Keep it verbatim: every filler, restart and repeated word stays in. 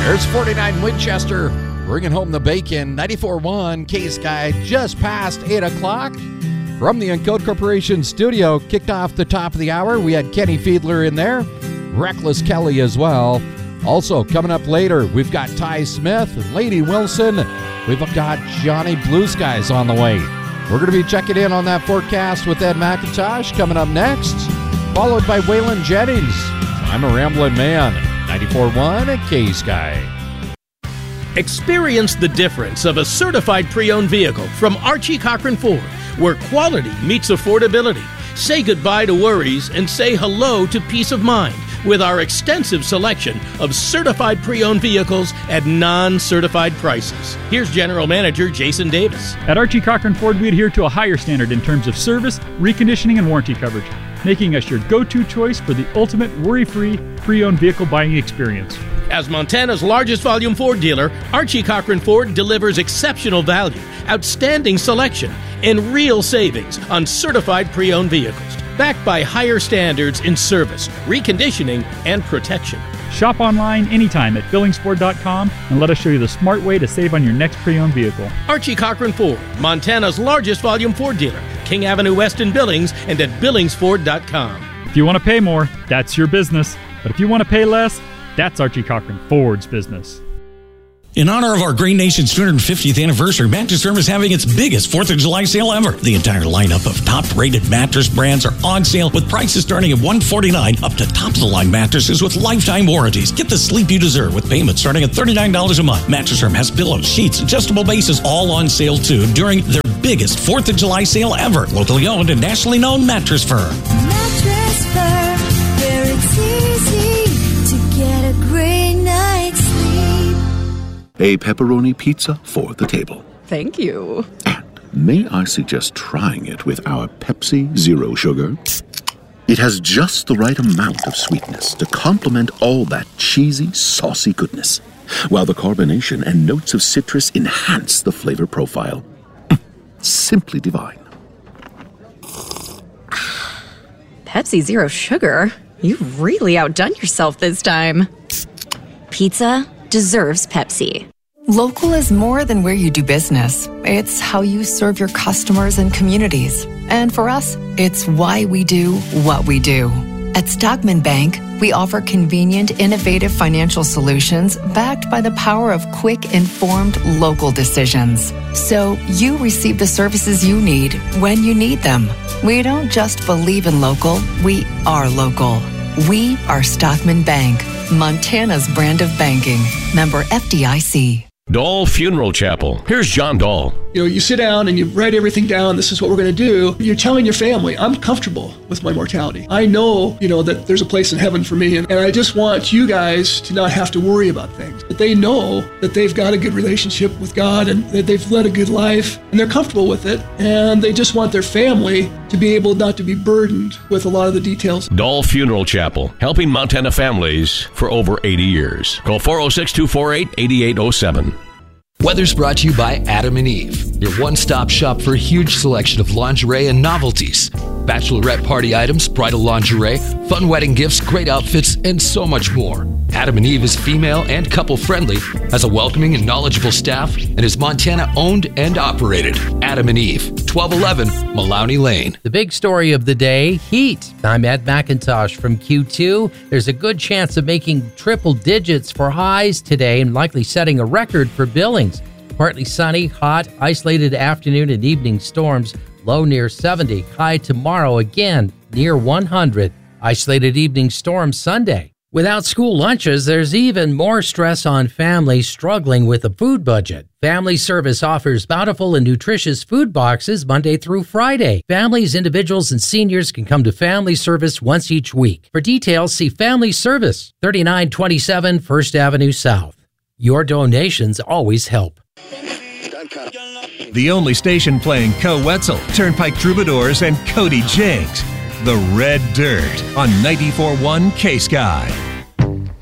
There's forty-nine Winchester bringing home the bacon. ninety-four point one K-Sky just past eight o'clock. From the Encode Corporation studio, kicked off the top of the hour. We had Kenny Fiedler in there, Reckless Kelly as well. Also, coming up later, we've got Ty Smith and Lady Wilson. We've got Johnny Blue Skies on the way. We're going to be checking in on that forecast with Ed McIntosh coming up next, followed by Waylon Jennings. I'm a Rambling Man. ninety-four point one K-Sky. Experience the difference of a certified pre-owned vehicle from Archie Cochran Ford, where quality meets affordability. Say goodbye to worries and say hello to peace of mind with our extensive selection of certified pre-owned vehicles at non-certified prices. Here's General Manager Jason Davis. At Archie Cochran Ford, we adhere to a higher standard in terms of service, reconditioning, and warranty coverage, making us your go-to choice for the ultimate worry-free pre-owned vehicle buying experience. As Montana's largest volume Ford dealer, Archie Cochran Ford delivers exceptional value, outstanding selection, and real savings on certified pre-owned vehicles, backed by higher standards in service, reconditioning, and protection. Shop online anytime at billings ford dot com and let us show you the smart way to save on your next pre-owned vehicle. Archie Cochran Ford, Montana's largest volume Ford dealer, King Avenue West in Billings, and at billings ford dot com. If you want to pay more, that's your business. But if you want to pay less, that's Archie Cochran Ford's business. In honor of our Green Nation's two hundred fiftieth anniversary, Mattress Firm is having its biggest fourth of July sale ever. The entire lineup of top-rated mattress brands are on sale with prices starting at one hundred forty-nine dollars up to top-of-the-line mattresses with lifetime warranties. Get the sleep you deserve with payments starting at thirty-nine dollars a month. Mattress Firm has pillows, sheets, adjustable bases, all on sale too during their biggest fourth of July sale ever. Locally owned and nationally known Mattress Firm. Mattress Firm, where it's easy to get a great night's sleep. A pepperoni pizza for the table. Thank you. And may I suggest trying it with our Pepsi Zero Sugar? It has just the right amount of sweetness to complement all that cheesy, saucy goodness, while the carbonation and notes of citrus enhance the flavor profile. Simply divine. Pepsi Zero Sugar? You've really outdone yourself this time. Pizza deserves Pepsi. Local is more than where you do business. It's how you serve your customers and communities. And for us, it's why we do what we do. At Stockman Bank, we offer convenient, innovative financial solutions backed by the power of quick, informed local decisions. So you receive the services you need when you need them. We don't just believe in local, we are local. We are Stockman Bank, Montana's brand of banking. Member F D I C. Dahl Funeral Chapel. Here's John Dahl. You know, you sit down and you write everything down. This is what we're going to do. You're telling your family, I'm comfortable with my mortality. I know, you know, that there's a place in heaven for me. And, and I just want you guys to not have to worry about things. That they know that they've got a good relationship with God and that they've led a good life and they're comfortable with it. And they just want their family to be able not to be burdened with a lot of the details. Dahl Funeral Chapel, helping Montana families for over eighty years. Call four oh six, two four eight, eight eight oh seven. Weather's brought to you by Adam and Eve, your one-stop shop for a huge selection of lingerie and novelties. Bachelorette party items, bridal lingerie, fun wedding gifts, great outfits, and so much more. Adam and Eve is female and couple-friendly, has a welcoming and knowledgeable staff, and is Montana-owned and operated. Adam and Eve, twelve eleven Malawney Lane. The big story of the day, heat. I'm Ed McIntosh from Q two. There's a good chance of making triple digits for highs today and likely setting a record for Billings. Partly sunny, hot, isolated afternoon and evening storms, low near seventy. High tomorrow again near one hundred. Isolated evening storms Sunday. Without school lunches, there's even more stress on families struggling with a food budget. Family Service offers bountiful and nutritious food boxes Monday through Friday. Families, individuals, and seniors can come to Family Service once each week. For details, see Family Service, thirty-nine twenty-seven First Avenue South. Your donations always help. The only station playing Co Wetzel, Turnpike Troubadours, and Cody Jinks. The Red Dirt on ninety-four point one K-Sky.